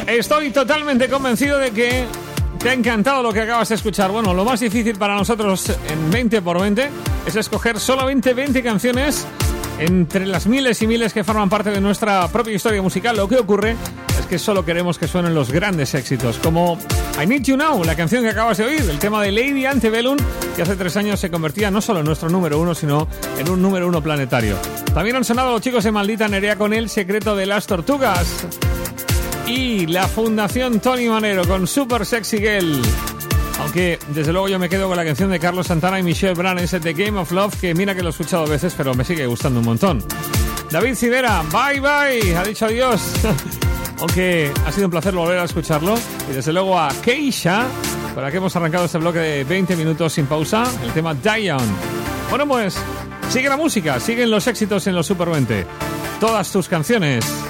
Estoy totalmente convencido de que te ha encantado lo que acabas de escuchar. Bueno, lo más difícil para nosotros en 20x20 es escoger solamente 20 canciones entre las miles y miles que forman parte de nuestra propia historia musical. Lo que ocurre es que solo queremos que suenen los grandes éxitos, como I Need You Now, la canción que acabas de oír, el tema de Lady Antebellum, que hace 3 años se convertía no solo en nuestro número 1, sino en un número 1 planetario. También han sonado los chicos de Maldita Nerea con El secreto de las tortugas. Y la Fundación Tony Manero con Super Sexy Girl. Aunque desde luego yo me quedo con la canción de Carlos Santana y Michelle Branch, ese The Game of Love, que mira que lo he escuchado veces, pero me sigue gustando un montón. David Civera, bye bye, ha dicho adiós. Aunque ha sido un placer volver a escucharlo. Y desde luego a Keisha, por la que hemos arrancado este bloque de 20 minutos sin pausa, el tema Dion. Bueno, pues sigue la música, siguen los éxitos en los Super 20. Todas tus canciones.